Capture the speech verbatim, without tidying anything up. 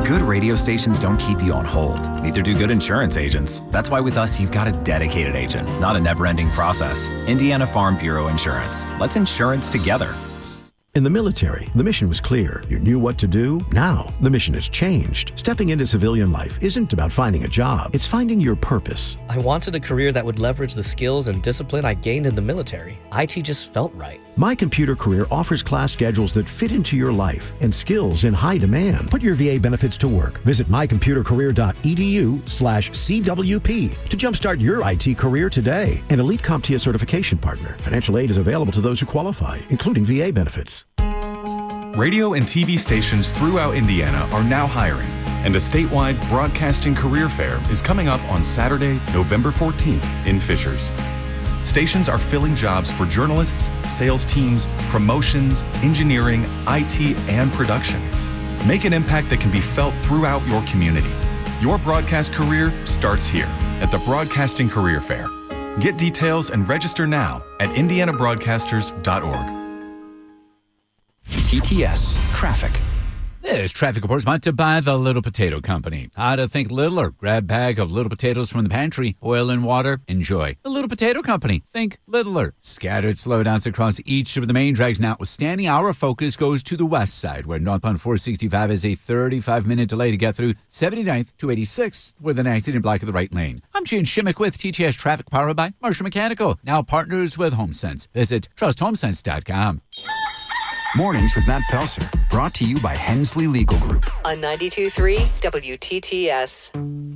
Good radio stations don't keep you on hold. Neither do good insurance agents. That's why with us, you've got a dedicated agent, not a never-ending process. Indiana Farm Bureau Insurance. Let's insurance together. In the military, the mission was clear. You knew what to do. Now, the mission has changed. Stepping into civilian life isn't about finding a job. It's finding your purpose. I wanted a career that would leverage the skills and discipline I gained in the military. I T just felt right. My Computer Career offers class schedules that fit into your life and skills in high demand. Put your V A benefits to work. Visit mycomputercareer.edu slash CWP to jumpstart your I T career today. An Elite CompTIA certification partner. Financial aid is available to those who qualify, including V A benefits. Radio and T V stations throughout Indiana are now hiring, and a statewide broadcasting career fair is coming up on Saturday, November fourteenth in Fishers. Stations are filling jobs for journalists, sales teams, promotions, engineering, I T, and production. Make an impact that can be felt throughout your community. Your broadcast career starts here at the Broadcasting Career Fair. Get details and register now at indiana broadcasters dot org. T T S Traffic. This traffic report is sponsored by the Little Potato Company. How to think littler. Grab bag of little potatoes from the pantry, oil and water, enjoy. The Little Potato Company. Think littler. Scattered slowdowns across each of the main drags. Notwithstanding, our focus goes to the west side, where northbound four sixty-five is a thirty-five minute delay to get through seventy-ninth to eighty-sixth with an accident block of the right lane. I'm Gene Shimmick with T T S Traffic, powered by Marshall Mechanical. Now partners with HomeSense. Visit trust home sense dot com. Mornings with Matt Pelser, brought to you by Hensley Legal Group. On ninety-two point three W T T S.